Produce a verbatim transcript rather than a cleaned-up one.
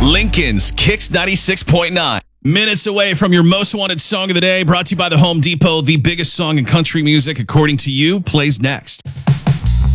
Lincoln's Kicks ninety-six point nine. Minutes away from your most wanted song of the day, brought to you by the Home Depot. The biggest song in country music, according to you, plays next.